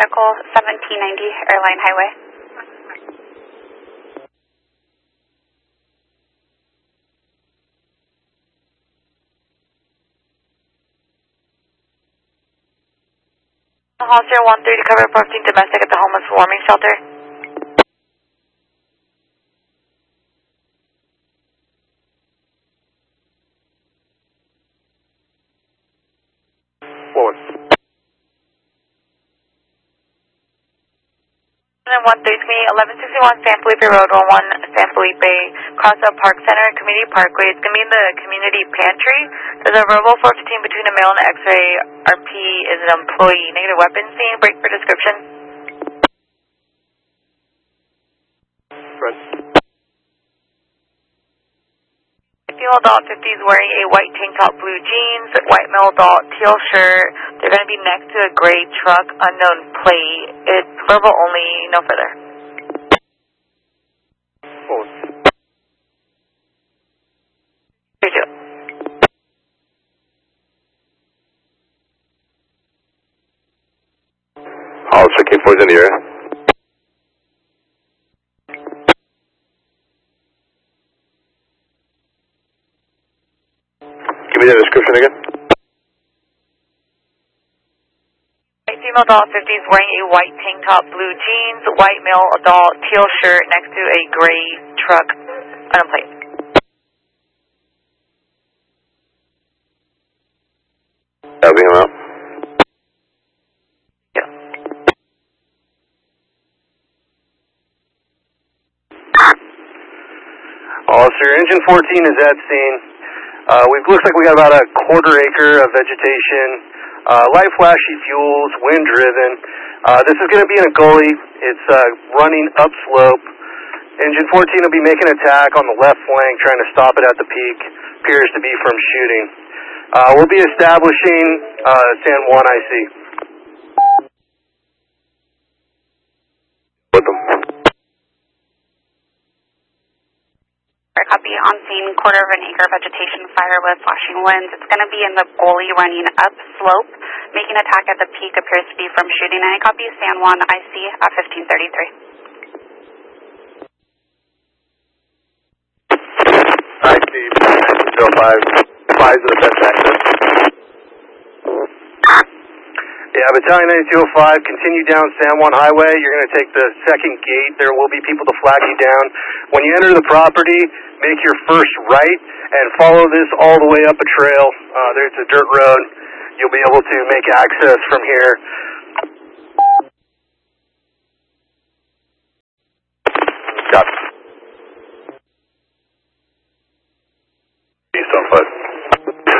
Medical, 1790 Airline Highway. Hall 013 to cover reporting domestic at the homeless warming shelter. Forward. 133 1161 San Felipe Road, 11 San Felipe, Crossville Park Center, Community Parkway. It's going to be in the community pantry. There's a verbal 415 between a male and an X-ray. RP is an employee. Negative weapon scene. Break for description. Front. Female adult 50s wearing a white tank top, blue jeans, white male adult, teal shirt. They're going to be next to a gray truck, unknown plate. It's verbal only, no further. Forward. 32. Officer K4 is in the area. Give me the description again. Female adult 50s wearing a white tank top, blue jeans, white male adult, teal shirt next to a gray truck, unknown plate. Helping him out. Yeah. Officer, engine 14 is at scene. Looks like we got about a quarter acre of vegetation, light flashy fuels, wind driven. This is going to be in a gully. It's running upslope. Engine 14 will be making an attack on the left flank, trying to stop it at the peak. Appears to be from shooting. We'll be establishing San Juan IC. With them. Copy on scene, quarter of an acre vegetation fire with flashing winds. It's going to be in the gully running up slope. Making attack at the peak appears to be from shooting. And I copy San Juan IC at 1533. IC 05, 5 to the best access. Yeah, Battalion 9205, continue down San Juan Highway. You're going to take the second gate. There will be people to flag you down. When you enter the property, make your first right and follow this all the way up a trail. There's a dirt road. You'll be able to make access from here. Copy.